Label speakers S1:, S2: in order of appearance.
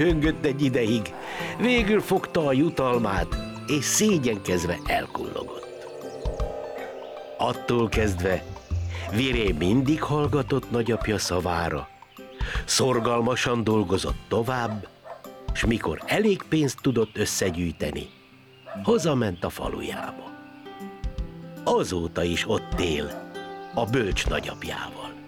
S1: Höngött egy ideig, végül fogta a jutalmát, és szégyenkezve elkullogott. Attól kezdve Viré mindig hallgatott nagyapja szavára, szorgalmasan dolgozott tovább, s mikor elég pénzt tudott összegyűjteni, hazament a falujába. Azóta is ott él a bölcs nagyapjával.